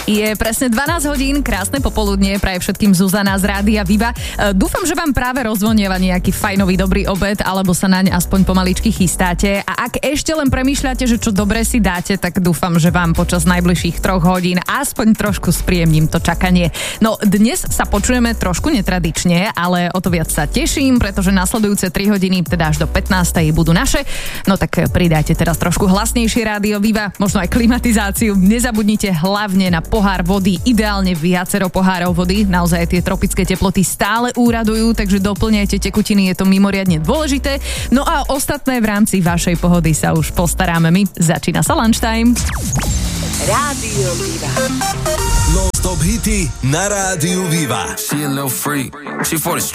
Je presne 12 hodín, krásne popoludnie, praje všetkým Zuzana z Rádia Viva. Dúfam, že vám práve rozvonieva nejaký fajnový dobrý obed, alebo sa naň aspoň pomaličky chystáte. A ak ešte len premýšľate, že čo dobre si dáte, tak dúfam, že vám počas najbližších 3 hodín aspoň trošku spríjemním to čakanie. No dnes sa počujeme trošku netradične, ale o to viac sa teším, pretože nasledujúce 3 hodiny, teda až do 15. budú naše. No tak pridajte teraz trošku hlasnejšie Rádio Viva, možno aj klimatizáciu. Nezabudnite hlavne na pohár vody, ideálne viacero pohárov vody. Naozaj tie tropické teploty stále úradujú, takže doplňajte tekutiny, je to mimoriadne dôležité. No a ostatné v rámci vašej pohody sa už postaráme my. Začína sa lunchtime. Rádio Viva. Non-stop hity na Rádiu Viva. She a little freak. She for the